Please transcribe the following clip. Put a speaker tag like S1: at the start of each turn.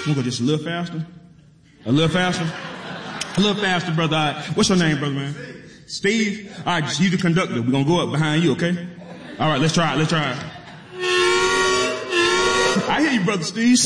S1: We'll go just a little faster. A little faster. A little faster, brother. All right. What's your name, brother, man? Steve? All right, just you the conductor. We're going to go up behind you, okay? All right, let's try it. I hear you, brother Steve.